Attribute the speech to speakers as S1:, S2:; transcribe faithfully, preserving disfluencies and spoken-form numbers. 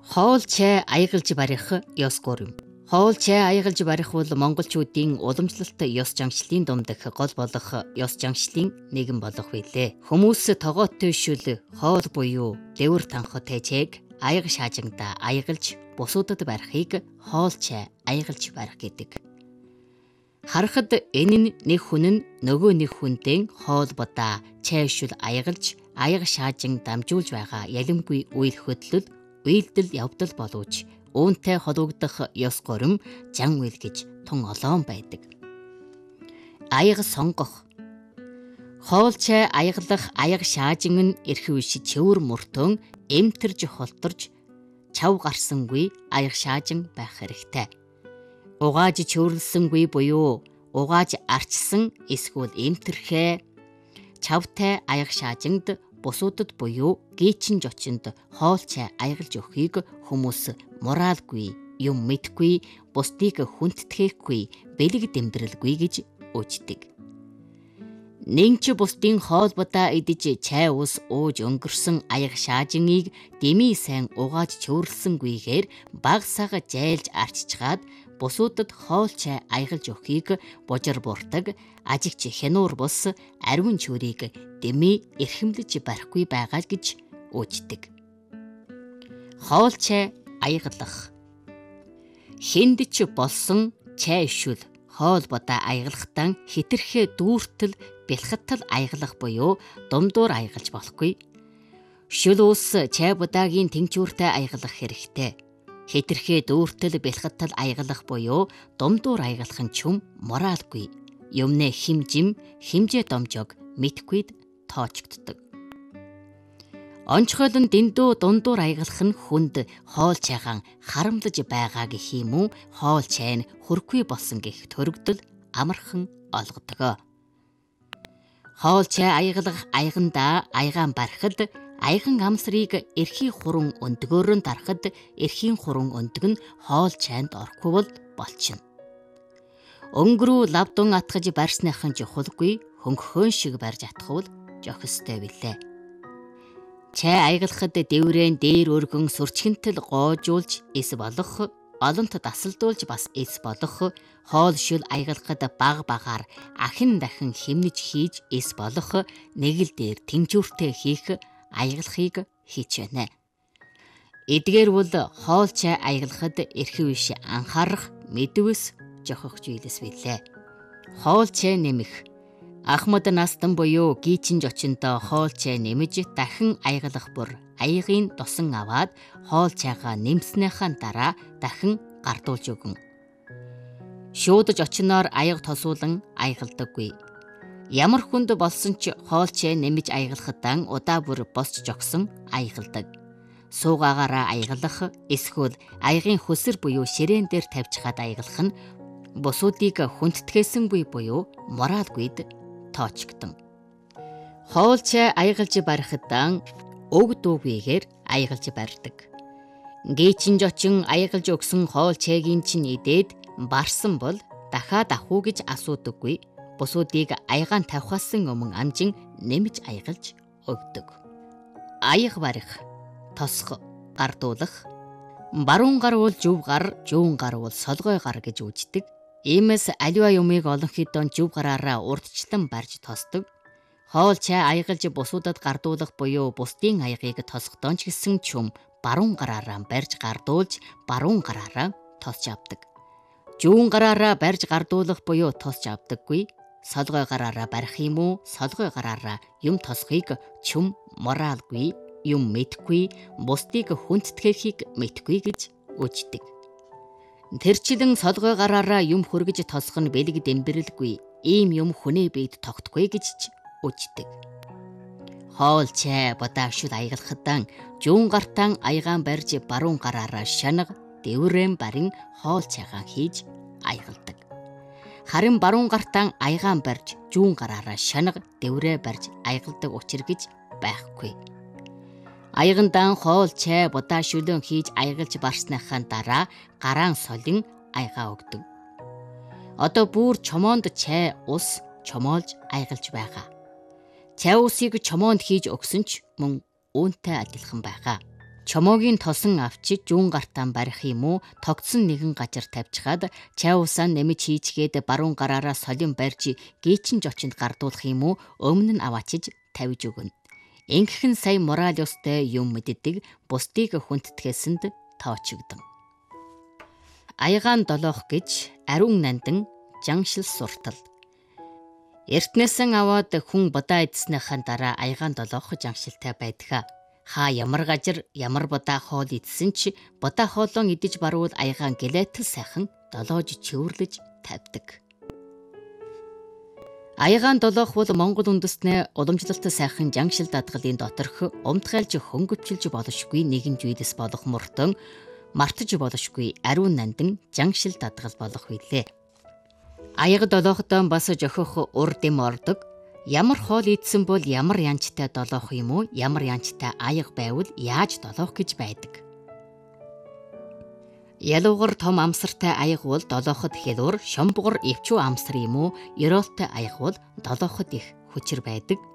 S1: Хоол чай аягалж барих ёс гурим. Хоол чай аягалж барих бол монголчуудын уламжлалт ёс жаншлын дундах гол болох ёс жаншлын нэгэн болох билээ. Хүмүүс тогоотой шүл хоол буюу дэвэр танхтай чайг аяг шаажингда аягалж бусуудад барихыг хоол чай аягалж барих гэдэг. Харахад энэ нь нэг хүн нь нөгөө нэг хүнтэй хоолбодоо чай шүл аягалж аяг шаажин дамжуулж байгаа ялимгүй үйл хөдлөл үйлдэл явдал боловч үүнтэй холбогдох ёс гурим жан үйл гэж тун олоон байдаг. Аяг сонгох. Хоол чай аяглах аяг шаажин нь эрх үш чөвөр мөртөн эмтэрж холторж чав гарсангүй аяг шаажин байх хэрэгтэй. Угааж чөвөрлсөнгүй буюу угааж арчсан эсвэл эмтэрхээ чавтай аяг шаажинд бусуудад буюу гээчин жочинд хоол чай аягалж өгөхийг хүмүүс моралгүй, юм мэдгүй, бусдыг хүндтгэхгүй, бэлэг дэмдрэлгүй гэж үздэг. Нинч бусдын хоолбодоо идэж чай ус ууж өнгөрсөн аяг шаажиныг дэмий сайн угааж чөвөрлсөнгүйгээр баг сага жайлж арчичгаад бусуудад хоол чай аягалж өгөхийг бужир буртаг, ажигч хянуур бус ариун чүрийг дэмий эрхэмлэж барихгүй байгаа гэж үздэг. Хоол чай аягалах. Хинд ч болсон чай шүл хоолбодоо аягалахтан хитрхээ дүүртэл бэлхаттал аягалах буюу думдуур аягалж болохгүй. Шүл ус чай будаагийн тэнцвэртэй аягалах хэрэгтэй. Хитрхээ дүүртэл бэлхаттал аягалах буюу думдуур аягалах нь ч юм моралгүй. Юмнэ химжим, химжээ домжог мэдхгүйд тоочгддог. Онцгойлон дэндүү дундуур аягалах нь хүнд хоол чайгаан харамлаж байгаа гэх юм уу, хоол чай нь хүрхгүй болсон гэх төрөгдөл амархан олгодог. Хоол чай аягалах аягандаа аягаан барихад аяган амсрыг эрхийн хуран өндгөөрөн дарахад эрхийн хуран өндөг нь хоол чайнд орохгүй бол болчихно. Өнгөрөө лавдун атгаж барьсныхан жухалгүй хөнгөхөн шиг барьж атхвал жохистой билээ. Чай аягалахад дэврэн дээр өргөн сүрчгэнтэл гоожуулж эс болох, олонт дасалдуулж бас эс болох, хоол шүл аягалахад баг багаар ахин дахин хэмнэж хийж эс болох, нэг л дээр тэнцвэртэй хийх аягалахыг хийж байна. Эдгээр бол хоол чай аягалахад эрхэв биш анхаарах мэдвэс жохох зүйлс билээ. Хоол чай нэмэх. Ахмад настан буюу гийчин жочинтой хоол чай нэмэж дахин аягалах бүр аягийн досон аваад хоол чайгаа нэмснийхаа дараа дахин гардуулж өгөн. Шуудаж очиноор аяг тосуулан аягалдаггүй. Ямар хүнд болсон ч хоол чай нэмэж аягалахтан удаа бүр босч жогсон аягалдаг. Суугаагаараа аягалах эсвэл аягийн хөсөр буюу ширээн дээр тавьчихад аягалах нь бусуудыг хүндтгэсэнгүй буюу моралгүйд тоочгдсон. Хоол чай аягалж барихтан өг дүүгээр аягалж барьдаг. Гээчин жочин аягалж өгсөн хоол чайгийн чинь идээд барсан бол дахиад авах уу гэж асуудаггүй. Бусуудыг аягаан тавихаас өмнө амжин нэмж аягалж өгдөг. Аяг барих, тосох, гардуулах. Баруун гар бол зөв гар, зүүн гар бол солгой гар гэж үздэг. Иймээс аливаа юмыг олон хэдэн зөв гараараа урдчлан барьж тосдог. Хоол чай аягалж бусуудад гардуулах буюу бусдын аягийг тосгодон ч гэсэн чүм баруун гараараа барьж гардуулж баруун гараараа тосч авдаг. Зүүн гараараа барьж гардуулах буюу тосч авдаггүй. Солгой гараараа барих юм уу, солгой гараараа юм тосхийг чүм моралгүй, юм мэдхгүй, бусдыг хүндтгэхийг мэдхгүй гэж үздэг. Тэрчлэн солгой гараараа юм хөргөж тосох нь бэлэг дэмбэрэлгүй, ийм юм хүнээ бийд тогтхгүй гэж ч үздэг. Хоол чай бодаа шүл аягалахтан зүүн гартан аягаан барьж баруун гараараа шанаг дэврэн барин хоол чайгаан хийж аягалдаг. Харин баруун гартан аягаан барьж зүүн гараараа шанаг дэврээ барьж аягалдаг учир гэж байхгүй. Аягандан хоол чай будаа шүлэн хийж аягалж барсныхаа дараа гараан солин аягаа өгдөг. Одоо бүр чомоонд чай ус чомоолж аягалж байгаа. Чай усыг чомоонд хийж өгсөн ч мөн үүнтэй адилхан байгаа. чомоогийн тосон авчиж жуун гартаан барих юм уу, тогтсон нэгэн газар тавьчихад чай усаа нэмж хийчгээд баруун гараараа солин барьж гээчин жочинд гардуулах юм уу, өмнө нь аваачиж тавьж өгнө. Ингэхэн сая мораль ёстой юм мэддэг, бусдыг хүндэтгээсэнд тоочигдсон. Аягаан долоох гэж ариун нандан жаншил суртал. Эртнээсэн аваад хүн будаа идснийхэн дараа аягаан долоох жаншилтай байдаг. Хаа ямар газар ямар будаа хоол идсэн ч будаа хоолон идэж баруул аягаан гэлэтэл сайхан долоож чөвөрлөж тавьдаг. Аягаан долоох бол Монгол үндэстний уламжлалт сайхан жаншил дадгалын доторх умтгайлж хөнгөвчилж болошгүй нэгэн зүйлс болох мөртөн мартаж болошгүй ариун нандан жаншил дадгал болох билээ. Аяга долоохдоо бас жохих урд юм ордог. Ямар хоол идсэн бол ямар янчтай долоох юм уу, ямар янчтай аяга байвал яаж долоох гэж байдаг. Ялуугар том амсартай аяга бол долооход хэлүр, шомбогор эвчүү амсар юм уу, ёроолтой аяга бол долооход их хүчээр байдаг.